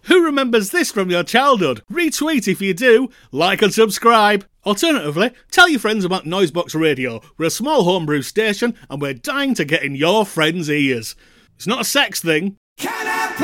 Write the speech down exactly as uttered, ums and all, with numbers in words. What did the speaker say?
Who remembers this from your childhood? Retweet if you do, like and subscribe. Alternatively, tell your friends about Noisebox Radio. We're a small homebrew station and we're dying to get in your friends' ears. It's not a sex thing. Can